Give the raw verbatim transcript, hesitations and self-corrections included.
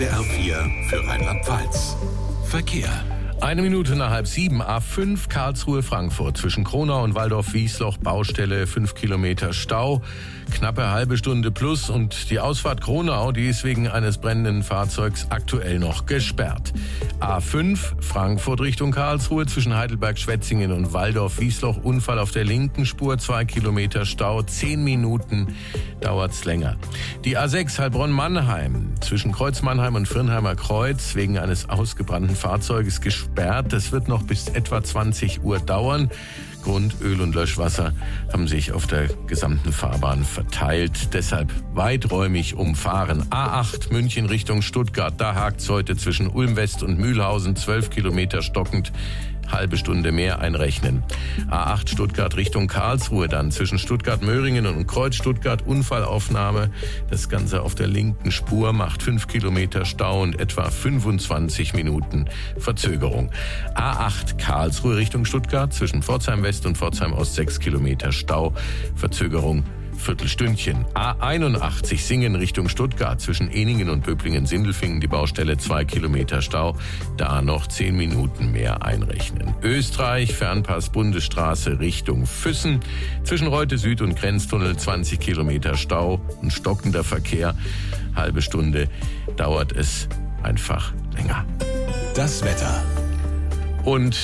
R vier für Rheinland-Pfalz. Verkehr. Eine Minute nach halb sieben, A fünf Karlsruhe-Frankfurt. Zwischen Kronau und Waldorf-Wiesloch Baustelle, fünf Kilometer Stau. Knappe halbe Stunde plus und die Ausfahrt Kronau, die ist wegen eines brennenden Fahrzeugs aktuell noch gesperrt. A fünf Frankfurt Richtung Karlsruhe zwischen Heidelberg-Schwetzingen und Waldorf-Wiesloch. Unfall auf der linken Spur, zwei Kilometer Stau, zehn Minuten dauert's länger. Die A sechs Heilbronn-Mannheim zwischen Kreuz-Mannheim und Firnheimer Kreuz wegen eines ausgebrannten Fahrzeuges gesperrt. Das wird noch bis etwa zwanzig Uhr dauern. Grund, Öl und Löschwasser haben sich auf der gesamten Fahrbahn verteilt. Deshalb weiträumig umfahren. A acht München Richtung Stuttgart. Da hakt's heute zwischen Ulm West und Mühlhausen. zwölf Kilometer stockend. Halbe Stunde mehr einrechnen. A acht Stuttgart Richtung Karlsruhe dann zwischen Stuttgart-Möhringen und Kreuz-Stuttgart Unfallaufnahme. Das Ganze auf der linken Spur macht fünf Kilometer Stau und etwa fünfundzwanzig Minuten Verzögerung. A acht Karlsruhe Richtung Stuttgart zwischen Pforzheim West und Pforzheim Ost sechs Kilometer Stau. Verzögerung Viertelstündchen. A einundachtzig Singen Richtung Stuttgart zwischen Eningen und Böblingen-Sindelfingen die Baustelle zwei Kilometer Stau. Da noch zehn Minuten mehr einrechnen. Österreich Fernpass Bundesstraße Richtung Füssen zwischen Reute Süd und Grenztunnel zwanzig Kilometer Stau und stockender Verkehr. Halbe Stunde dauert es einfach länger. Das Wetter. Und